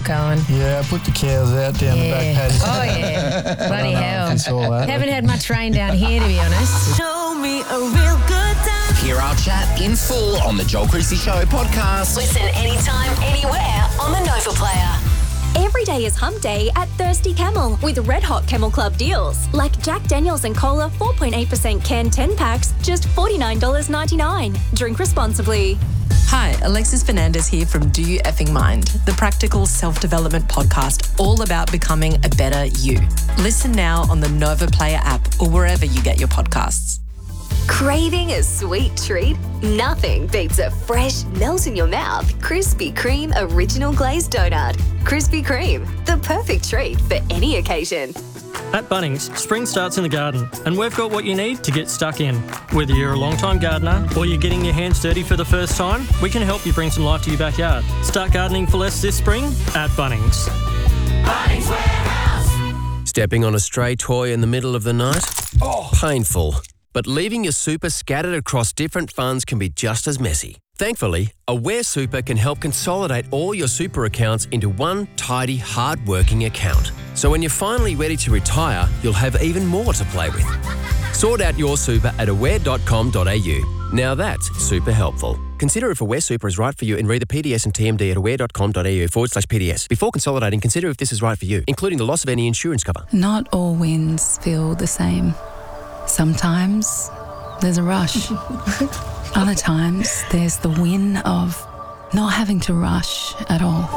going. Yeah, put the cows out down the back patio. Oh, yeah. Bloody hell. It's all that. Haven't had much rain down here, to be honest. Show me a real good time. Hear our chat in full on the Joel Creasy Show podcast. Listen anytime, anywhere on the Nova Player. Every day is hump day at Thirsty Camel with red hot Camel Club deals. Like Jack Daniels and Cola 4.8% can 10 packs, just $49.99. Drink responsibly. Hi, Alexis Fernandez here from Do You Effing Mind, the practical self-development podcast all about becoming a better you. Listen now on the Nova Player app or wherever you get your podcasts. Craving a sweet treat? Nothing beats a fresh, melt-in-your-mouth Krispy Kreme original glazed donut. Krispy Kreme, the perfect treat for any occasion. At Bunnings, spring starts in the garden, and we've got what you need to get stuck in. Whether you're a long-time gardener or you're getting your hands dirty for the first time, we can help you bring some life to your backyard. Start gardening for less this spring at Bunnings. Bunnings Warehouse. Stepping on a stray toy in the middle of the night? Oh, painful. But leaving your super scattered across different funds can be just as messy. Thankfully, Aware Super can help consolidate all your super accounts into one tidy, hard-working account. So when you're finally ready to retire, you'll have even more to play with. Sort out your super at aware.com.au. Now that's super helpful. Consider if Aware Super is right for you and read the PDS and TMD at aware.com.au/PDS. Before consolidating, consider if this is right for you, including the loss of any insurance cover. Not all wins feel the same. Sometimes there's a rush. Other times there's the win of not having to rush at all.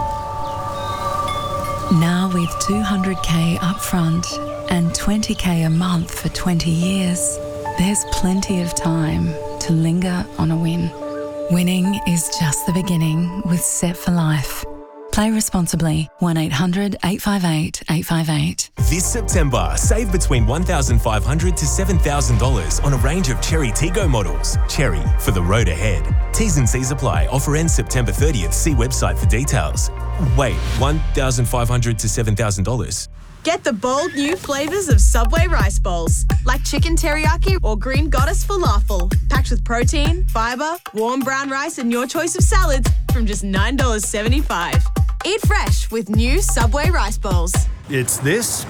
Now with $200K upfront and $20K a month for 20 years, there's plenty of time to linger on a win. Winning is just the beginning with Set for Life. Play responsibly. 1-800-858-858. This September, save between $1,500 to $7,000 on a range of Cherry Tiggo models. Cherry, for the road ahead. T's and C's apply. Offer ends September 30th. See website for details. Wait, $1,500 to $7,000? Get the bold new flavours of Subway rice bowls, like chicken teriyaki or green goddess falafel, packed with protein, fibre, warm brown rice and your choice of salads from just $9.75. Eat fresh with new Subway rice bowls. It's this,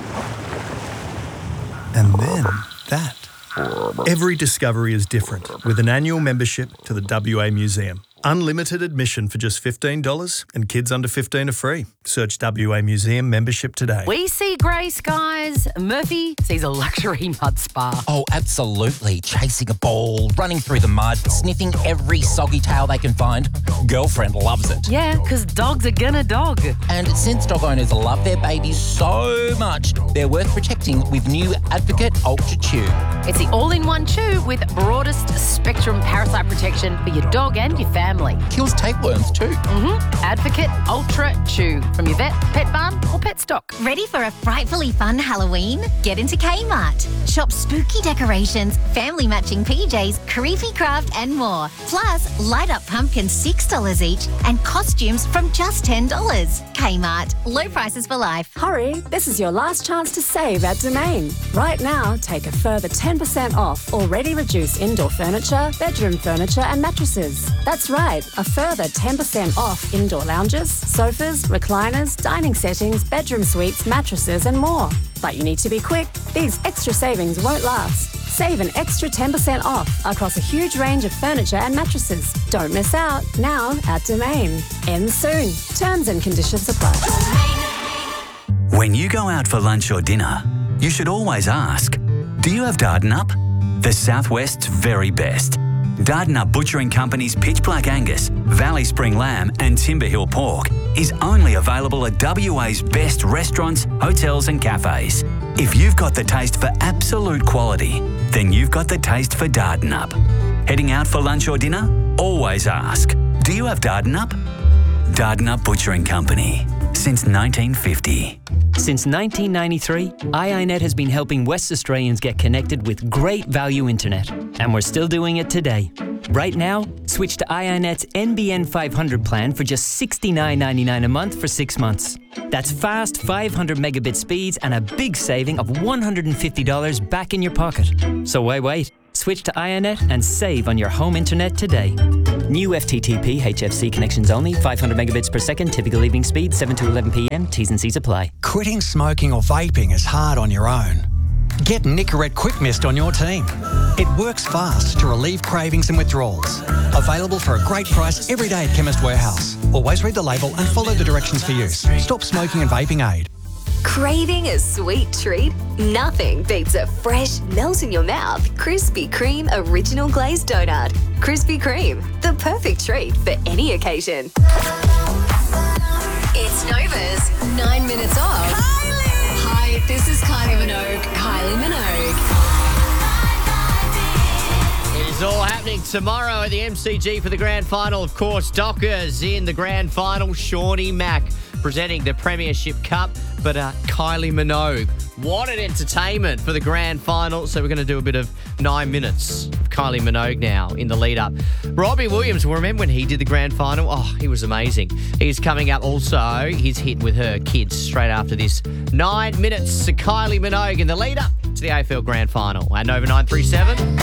and then that. Every discovery is different, with an annual membership to the WA Museum. Unlimited admission for just $15 and kids under 15 are free. Search WA Museum membership today. We see grey skies. Murphy sees a luxury mud spa. Oh, absolutely. Chasing a ball, running through the mud, sniffing every soggy tail they can find. Girlfriend loves it. Yeah, because dogs are gonna dog. And since dog owners love their babies so much, they're worth protecting with new Advocate Ultra Chew. It's the all-in-one chew with broadest spectrum parasite protection for your dog and your family. Kills tapeworms too. Advocate Ultra Chew from your vet, pet barn or pet stock. Ready for a frightfully fun Halloween? Get into Kmart. Shop spooky decorations, family matching PJs, creepy craft and more. Plus, light up pumpkins $6 each and costumes from just $10. Kmart. Low prices for life. Hurry, this is your last chance to save at Domain. Right now, take a further 10% off already reduced indoor furniture, bedroom furniture and mattresses. That's right, a further 10% off indoor lounges, sofas, recliners, dining settings, bedroom suites, mattresses and more. But you need to be quick. These extra savings won't last. Save an extra 10% off across a huge range of furniture and mattresses. Don't miss out. Now at Domain. Ends soon. Terms and conditions apply. When you go out for lunch or dinner, you should always ask, do you have Dardanup? The Southwest's very best. Dardanup Butchering Company's Pitch Black Angus, Valley Spring Lamb and Timber Hill Pork is only available at WA's best restaurants, hotels and cafes. If you've got the taste for absolute quality, then you've got the taste for Dardanup. Heading out for lunch or dinner? Always ask, do you have Dardanup? Dardanup Butchering Company, since 1950. Since 1993, iiNet has been helping West Australians get connected with great value internet, and we're still doing it today. Right now, switch to iiNet's NBN 500 plan for just $69.99 a month for 6 months. That's fast 500 megabit speeds and a big saving of $150 back in your pocket. So why wait? Switch to iiNet and save on your home internet today. New FTTP HFC connections only, 500 megabits per second, typical evening speed, 7 to 11 p.m. T's and C's apply. Quitting smoking or vaping is hard on your own. Get Nicorette Quick Mist on your team. It works fast to relieve cravings and withdrawals. Available for a great price every day at Chemist Warehouse. Always read the label and follow the directions for use. Stop smoking and vaping aid. Craving a sweet treat? Nothing beats a fresh, melt-in-your-mouth Krispy Kreme Original Glazed Donut. Krispy Kreme, the perfect treat for any occasion. It's Nova's 9 Minutes Off. Hi, this is Kylie Minogue. Kylie Minogue. It is all happening tomorrow at the MCG for the grand final. Of course, Dockers in the grand final. Shawnee Mack presenting the Premiership Cup. But Kylie Minogue, what an entertainment for the grand final. So we're going to do a bit of 9 minutes of Kylie Minogue now in the lead up. Robbie Williams, remember when he did the grand final? Oh, he was amazing. He's coming up also. He's hitting with her kids straight after this. 9 minutes to Kylie Minogue in the lead up to the AFL grand final. And Nova 937.